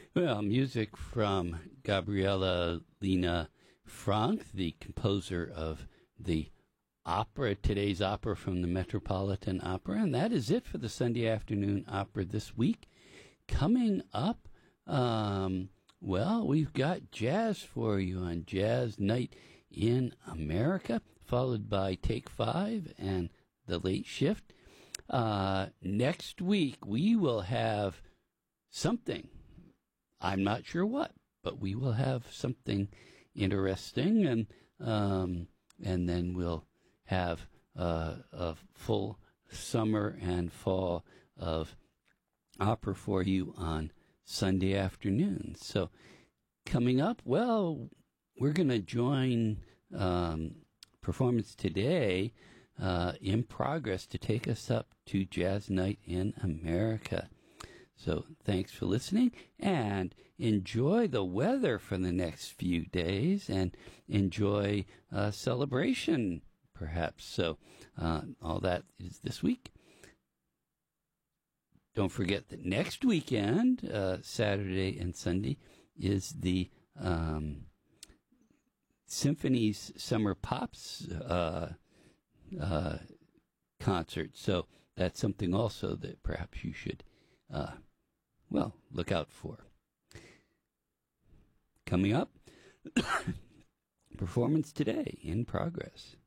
Well, music from Gabriela Lena Frank, the composer of the opera, today's opera from the Metropolitan Opera. And that is it for the Sunday afternoon opera this week. Coming up, we've got jazz for you on Jazz Night in America, followed by Take 5 and The Late Shift. Next week, we will have something. I'm not sure what, but we will have something interesting, and then we'll have a full summer and fall of opera for you on Sunday afternoon. So coming up, we're going to join performance today in progress to take us up to Jazz Night in America. So thanks for listening, and enjoy the weather for the next few days, and enjoy celebration, perhaps. So all that is this week. Don't forget that next weekend, Saturday and Sunday, is the Symphony's Summer Pops concert. So that's something also that perhaps you should look out for. Coming up, performance today in progress.